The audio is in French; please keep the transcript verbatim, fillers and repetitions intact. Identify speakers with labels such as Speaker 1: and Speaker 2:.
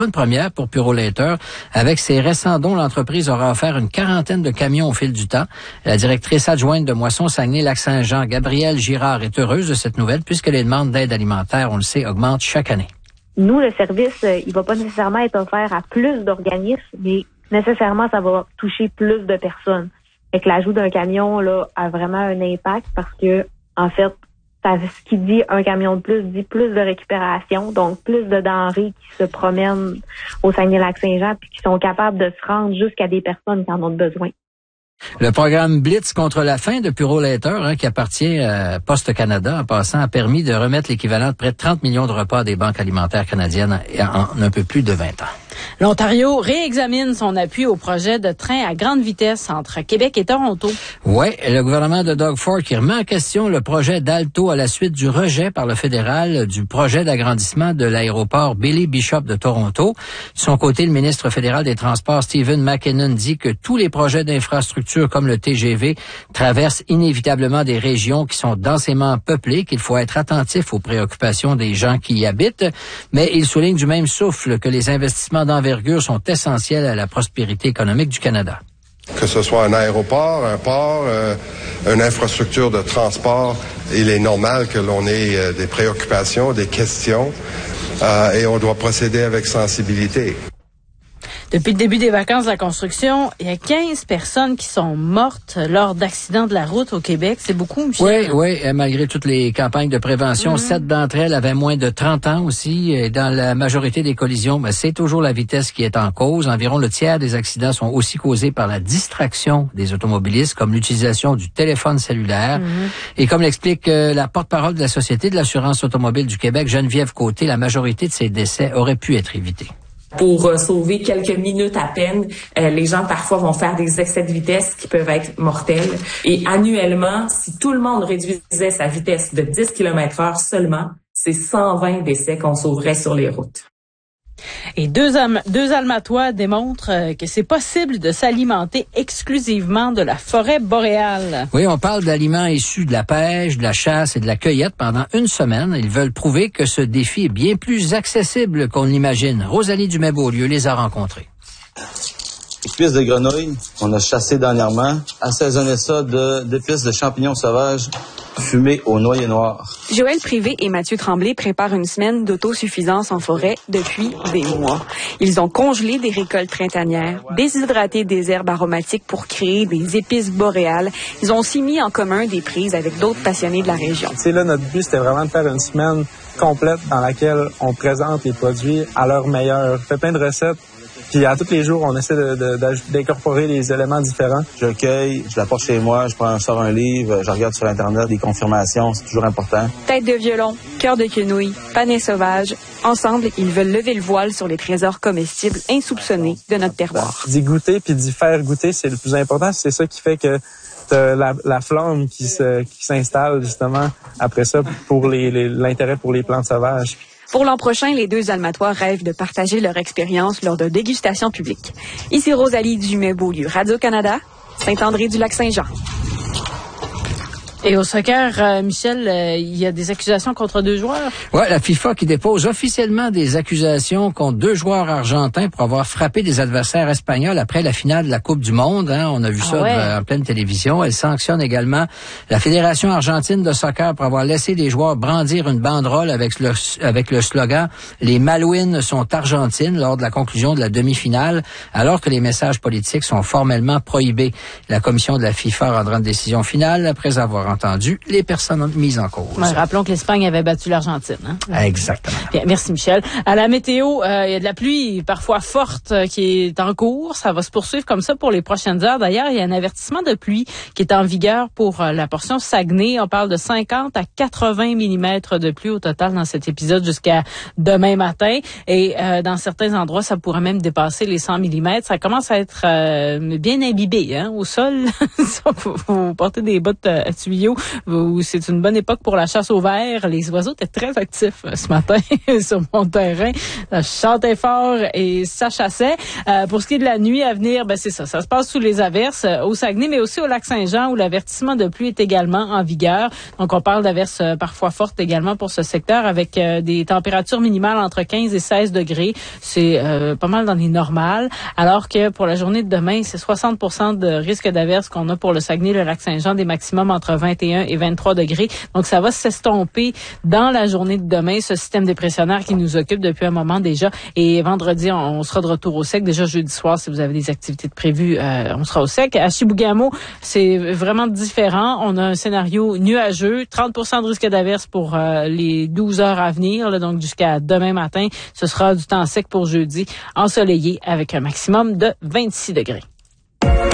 Speaker 1: Une première pour Purolator. Avec ses récents dons, l'entreprise aura offert une quarantaine de camions au fil du temps. La directrice adjointe de Moisson-Saguenay-Lac-Saint-Jean, Gabrielle Girard, est heureuse de cette nouvelle puisque les demandes d'aide alimentaire, on le sait, augmentent chaque année.
Speaker 2: Nous, le service, euh, il va pas nécessairement être offert à plus d'organismes, mais nécessairement, ça va toucher plus de personnes. Fait que l'ajout d'un camion là a vraiment un impact parce que, en fait, ça, ce qui dit un camion de plus dit plus de récupération, donc plus de denrées qui se promènent au Saguenay-Lac-Saint-Jean puis qui sont capables de se rendre jusqu'à des personnes qui en ont besoin.
Speaker 1: Le programme Blitz contre la faim de Purolator, hein, qui appartient à Poste Canada, en passant, a permis de remettre l'équivalent de près de trente millions de repas à des banques alimentaires canadiennes en un peu plus de vingt ans.
Speaker 3: L'Ontario réexamine son appui au projet de train à grande vitesse entre Québec et Toronto.
Speaker 1: Oui, le gouvernement de Doug Ford qui remet en question le projet d'Alto à la suite du rejet par le fédéral du projet d'agrandissement de l'aéroport Billy Bishop de Toronto. De son côté, le ministre fédéral des Transports, Stephen McKinnon, dit que tous les projets d'infrastructure comme le T G V traversent inévitablement des régions qui sont densément peuplées, qu'il faut être attentif aux préoccupations des gens qui y habitent. Mais il souligne du même souffle que les investissements d'envergure sont essentiels à la prospérité économique du Canada.
Speaker 4: Que ce soit un aéroport, un port, euh, une infrastructure de transport, il est normal que l'on ait euh, des préoccupations, des questions, euh, et on doit procéder avec sensibilité.
Speaker 3: Depuis le début des vacances de la construction, il y a quinze personnes qui sont mortes lors d'accidents de la route au Québec. C'est beaucoup, Michel?
Speaker 1: Oui, oui, malgré toutes les campagnes de prévention. Mm-hmm. Sept d'entre elles avaient moins de trente ans aussi. Et dans la majorité des collisions, ben, c'est toujours la vitesse qui est en cause. Environ le tiers des accidents sont aussi causés par la distraction des automobilistes, comme l'utilisation du téléphone cellulaire. Mm-hmm. Et comme l'explique euh, la porte-parole de la Société de l'assurance automobile du Québec, Geneviève Côté, la majorité de ces décès auraient pu être évités.
Speaker 5: Pour euh, sauver quelques minutes à peine, euh, les gens parfois vont faire des excès de vitesse qui peuvent être mortels. Et annuellement, si tout le monde réduisait sa vitesse de dix kilomètres heure seulement, c'est cent vingt décès qu'on sauverait sur les routes.
Speaker 3: Et deux, deux Almatois démontrent euh, que c'est possible de s'alimenter exclusivement de la forêt boréale.
Speaker 1: Oui, on parle d'aliments issus de la pêche, de la chasse et de la cueillette pendant une semaine. Ils veulent prouver que ce défi est bien plus accessible qu'on l'imagine. Rosalie Dumais-Beaulieu les a rencontrés.
Speaker 6: Les cuisses de grenouille qu'on a chassées dernièrement, assaisonner ça de, d'épices de champignons sauvages fumés au noyer noir.
Speaker 7: Joël Privé et Mathieu Tremblay préparent une semaine d'autosuffisance en forêt depuis des mois. Ils ont congelé des récoltes printanières, déshydraté des herbes aromatiques pour créer des épices boréales. Ils ont aussi mis en commun des prises avec d'autres passionnés de la région.
Speaker 8: Tu sais, là, notre but, c'était vraiment de faire une semaine complète dans laquelle on présente les produits à leur meilleur. On fait plein de recettes. Puis à tous les jours, on essaie de, de, d'incorporer les éléments différents.
Speaker 6: Je cueille, je l'apporte chez moi, je prends, sors un livre, je regarde sur Internet des confirmations, c'est toujours important.
Speaker 7: Tête de violon, cœur de quenouille, panais sauvage. Ensemble, ils veulent lever le voile sur les trésors comestibles insoupçonnés de notre terroir.
Speaker 8: D'y goûter puis d'y faire goûter, c'est le plus important. C'est ça qui fait que t'as la, la flamme qui, se, qui s'installe justement après ça pour les, les, l'intérêt pour les plantes sauvages.
Speaker 7: Pour l'an prochain, les deux Almatois rêvent de partager leur expérience lors de dégustations publiques. Ici Rosalie Dumais-Beaulieu, Radio-Canada, Saint-André-du-Lac-Saint-Jean.
Speaker 3: Et au soccer, euh, Michel, euh, il y a des accusations contre deux joueurs.
Speaker 1: Ouais, la FIFA qui dépose officiellement des accusations contre deux joueurs argentins pour avoir frappé des adversaires espagnols après la finale de la Coupe du Monde. Hein. On a vu ah ça ouais. en pleine télévision. Elle sanctionne également la Fédération argentine de soccer pour avoir laissé des joueurs brandir une banderole avec le, avec le slogan « Les Malouines sont argentines » lors de la conclusion de la demi-finale, alors que les messages politiques sont formellement prohibés. La commission de la FIFA rendra une décision finale après avoir entendu les personnes mises en cause.
Speaker 3: Ouais, rappelons que l'Espagne avait battu l'Argentine. Hein?
Speaker 1: Exactement.
Speaker 3: Bien, merci Michel. À la météo, euh, il y a de la pluie parfois forte euh, qui est en cours. Ça va se poursuivre comme ça pour les prochaines heures. D'ailleurs, il y a un avertissement de pluie qui est en vigueur pour euh, la portion Saguenay. On parle de cinquante à quatre-vingts millimètres de pluie au total dans cet épisode jusqu'à demain matin. Et euh, dans certains endroits, ça pourrait même dépasser les cent millimètres. Ça commence à être euh, bien imbibé hein, au sol. Il faut, faut porter des bottes à tuyaux Ontario, où c'est une bonne époque pour la chasse au ver. Les oiseaux étaient très actifs ce matin sur mon terrain. Ça chantait fort et ça chassait. Euh, pour ce qui est de la nuit à venir, ben c'est ça. Ça se passe sous les averses au Saguenay, mais aussi au Lac-Saint-Jean, où l'avertissement de pluie est également en vigueur. Donc, on parle d'averses parfois fortes également pour ce secteur, avec euh, des températures minimales entre quinze et seize degrés. C'est euh, pas mal dans les normales. Alors que pour la journée de demain, c'est soixante pour cent de risque d'averse qu'on a pour le Saguenay, le Lac-Saint-Jean, des maximums entre vingt et un et vingt-trois degrés. Donc, ça va s'estomper dans la journée de demain, ce système dépressionnaire qui nous occupe depuis un moment déjà. Et vendredi, on, on sera de retour au sec. Déjà jeudi soir, si vous avez des activités de prévues, euh, on sera au sec. À Chibougamau, c'est vraiment différent. On a un scénario nuageux, trente pour cent de risque d'averse pour euh, les douze heures à venir, là, donc jusqu'à demain matin. Ce sera du temps sec pour jeudi, ensoleillé avec un maximum de vingt-six degrés.